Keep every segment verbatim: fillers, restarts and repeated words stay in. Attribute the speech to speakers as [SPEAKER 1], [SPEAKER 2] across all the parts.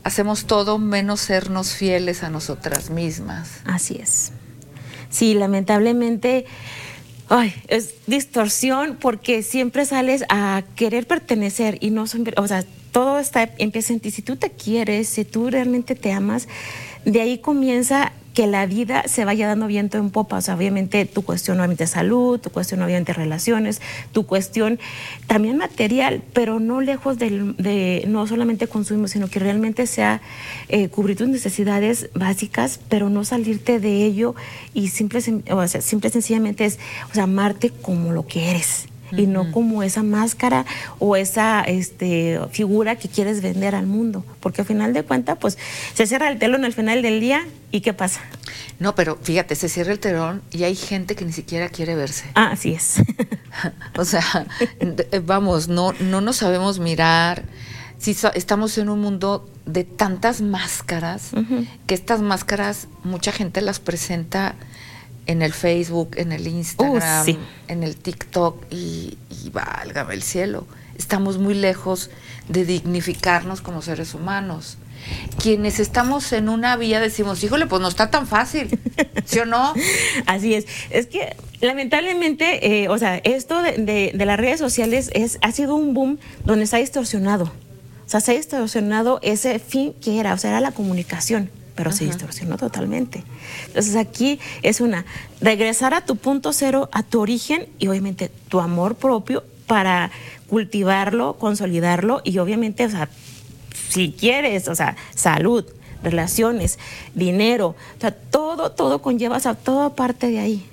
[SPEAKER 1] hacemos todo menos sernos fieles a nosotras mismas.
[SPEAKER 2] Así es. Sí, lamentablemente, ay, es distorsión porque siempre sales a querer pertenecer y no son, o sea, todo está, empieza en ti. Si tú te quieres, si tú realmente te amas, de ahí comienza que la vida se vaya dando viento en popa. O sea, obviamente tu cuestión obviamente salud, tu cuestión obviamente relaciones, tu cuestión también material, pero no lejos del, de no solamente consumir, sino que realmente sea eh, cubrir tus necesidades básicas, pero no salirte de ello y simple, o sea, simple sencillamente es, o sea, amarte como lo que eres. Y no como esa máscara o esa este, figura que quieres vender al mundo. Porque al final de cuentas, pues, se cierra el telón al final del día y ¿qué pasa?
[SPEAKER 1] No, pero fíjate, se cierra el telón y hay gente que ni siquiera quiere verse.
[SPEAKER 2] Ah, así es.
[SPEAKER 1] O sea, vamos, no, no nos sabemos mirar. Si so, estamos en un mundo de tantas máscaras, uh-huh. que estas máscaras mucha gente las presenta en el Facebook, en el Instagram, uh, sí. en el TikTok y, y válgame el cielo. Estamos muy lejos de dignificarnos como seres humanos. Quienes estamos en una vía decimos, híjole, pues no está tan fácil, ¿sí o no?
[SPEAKER 2] Así es. Es que lamentablemente, eh, o sea, esto de, de, de las redes sociales es, ha sido un boom donde se ha distorsionado. O sea, se ha distorsionado ese fin que era, o sea, era la comunicación. Pero uh-huh. se distorsionó totalmente. Entonces aquí es una, regresar a tu punto cero, a tu origen y obviamente tu amor propio para cultivarlo, consolidarlo y obviamente, o sea, si quieres, o sea, salud, relaciones, dinero, o sea, todo, todo conlleva, o sea, toda parte de ahí.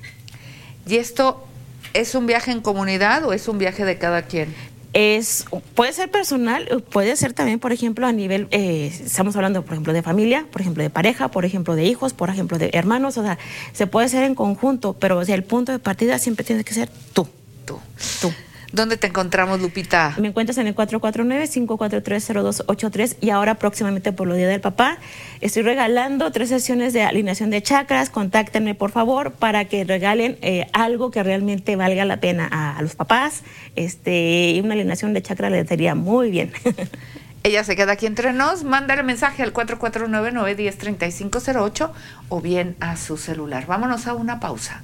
[SPEAKER 1] ¿Y esto es un viaje en comunidad o es un viaje de cada quien?
[SPEAKER 2] Es, puede ser personal, puede ser también, por ejemplo, a nivel, eh, estamos hablando, por ejemplo, de familia, por ejemplo, de pareja, por ejemplo, de hijos, por ejemplo, de hermanos, o sea, se puede hacer en conjunto, pero o sea, el punto de partida siempre tiene que ser tú, tú, tú.
[SPEAKER 1] ¿Dónde te encontramos, Lupita?
[SPEAKER 2] Me encuentras en el cuatro cuatro nueve, cinco cuatro tres, cero dos ocho tres y ahora próximamente por los Días del Papá estoy regalando tres sesiones de alineación de chakras. Contáctenme por favor para que regalen eh, algo que realmente valga la pena a, a los papás. Este, y una alineación de chakras les daría muy bien.
[SPEAKER 1] Ella se queda aquí entre nos. Mándale mensaje al cuatro cuatro nueve, nueve uno cero, tres cinco cero ocho o bien a su celular. Vámonos a una pausa.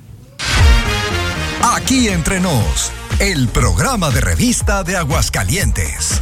[SPEAKER 3] Aquí entre nos, el programa de revista de Aguascalientes.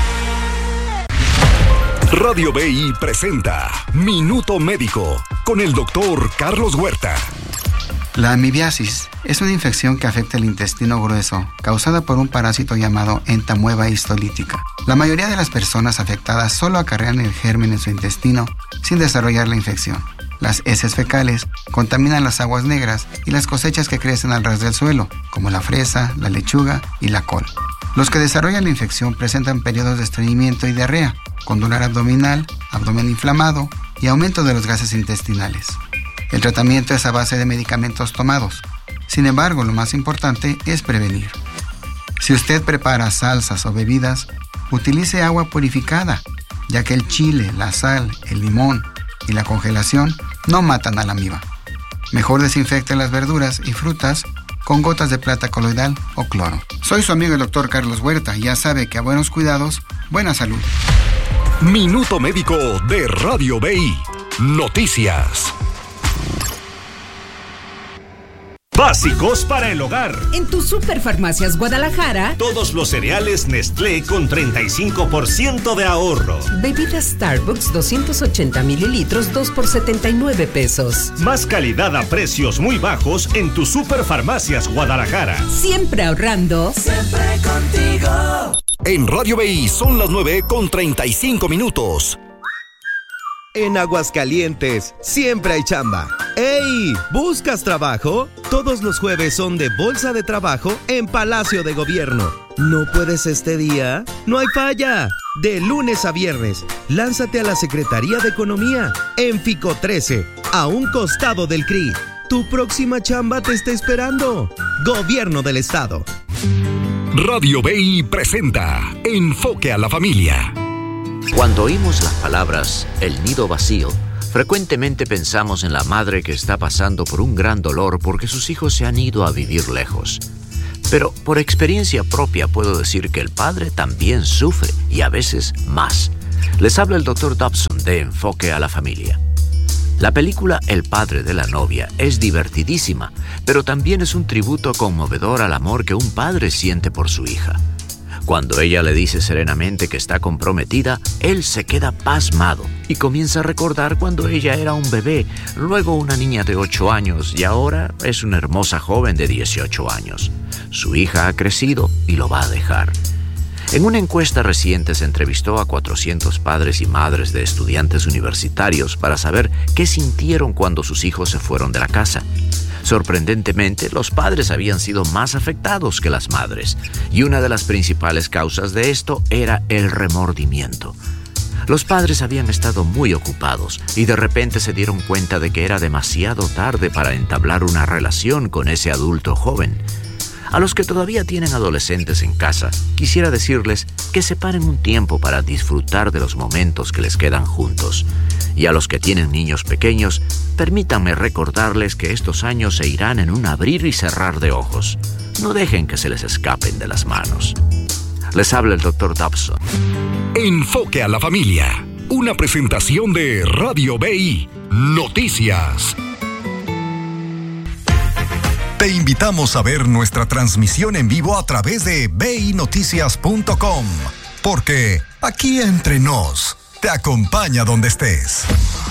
[SPEAKER 3] Radio B I presenta Minuto Médico con el doctor Carlos Huerta.
[SPEAKER 4] La amibiasis es una infección que afecta el intestino grueso, causada por un parásito llamado entamueba histolítica. La mayoría de las personas afectadas solo acarrean el germen en su intestino sin desarrollar la infección. Las heces fecales contaminan las aguas negras y las cosechas que crecen al ras del suelo, como la fresa, la lechuga y la col. Los que desarrollan la infección presentan periodos de estreñimiento y diarrea, con dolor abdominal, abdomen inflamado y aumento de los gases intestinales. El tratamiento es a base de medicamentos tomados. Sin embargo, lo más importante es prevenir. Si usted prepara salsas o bebidas, utilice agua purificada, ya que el chile, la sal, el limón y la congelación no matan a la amiba. Mejor desinfecte las verduras y frutas con gotas de plata coloidal o cloro. Soy su amigo el doctor Carlos Huerta y ya sabe que a buenos cuidados, buena salud.
[SPEAKER 3] Minuto Médico de Radio B I. Noticias.
[SPEAKER 5] Básicos para el hogar.
[SPEAKER 6] En tu Superfarmacias Guadalajara,
[SPEAKER 5] todos los cereales Nestlé con treinta y cinco por ciento de ahorro.
[SPEAKER 6] Bebidas Starbucks doscientos ochenta mililitros, dos por setenta y nueve pesos.
[SPEAKER 5] Más calidad a precios muy bajos en tu Superfarmacias Guadalajara.
[SPEAKER 6] Siempre ahorrando.
[SPEAKER 7] Siempre contigo.
[SPEAKER 3] En Radio B I son las nueve con treinta y cinco minutos.
[SPEAKER 8] En Aguascalientes siempre hay chamba. ¡Ey! ¿Buscas trabajo? Todos los jueves son de Bolsa de Trabajo en Palacio de Gobierno. ¿No puedes este día? ¡No hay falla! De lunes a viernes, lánzate a la Secretaría de Economía en Fico trece, a un costado del C R I. Tu próxima chamba te está esperando. Gobierno del Estado.
[SPEAKER 3] Radio B I presenta Enfoque a la Familia.
[SPEAKER 9] Cuando oímos las palabras "el nido vacío", frecuentemente pensamos en la madre que está pasando por un gran dolor porque sus hijos se han ido a vivir lejos. Pero por experiencia propia puedo decir que el padre también sufre, y a veces más. Les habla el doctor Dobson de Enfoque a la Familia. La película El padre de la novia es divertidísima, pero también es un tributo conmovedor al amor que un padre siente por su hija. Cuando ella le dice serenamente que está comprometida, él se queda pasmado y comienza a recordar cuando ella era un bebé, luego una niña de ocho años y ahora es una hermosa joven de dieciocho años. Su hija ha crecido y lo va a dejar. En una encuesta reciente se entrevistó a cuatrocientos padres y madres de estudiantes universitarios para saber qué sintieron cuando sus hijos se fueron de la casa. Sorprendentemente, los padres habían sido más afectados que las madres, y una de las principales causas de esto era el remordimiento. Los padres habían estado muy ocupados y de repente se dieron cuenta de que era demasiado tarde para entablar una relación con ese adulto joven. A los que todavía tienen adolescentes en casa, quisiera decirles que separen un tiempo para disfrutar de los momentos que les quedan juntos. Y a los que tienen niños pequeños, permítanme recordarles que estos años se irán en un abrir y cerrar de ojos. No dejen que se les escapen de las manos. Les habla el doctor Dobson.
[SPEAKER 3] Enfoque a la Familia, una presentación de Radio B I Noticias. Te invitamos a ver nuestra transmisión en vivo a través de b i noticias punto com, porque aquí entre nos te acompaña donde estés.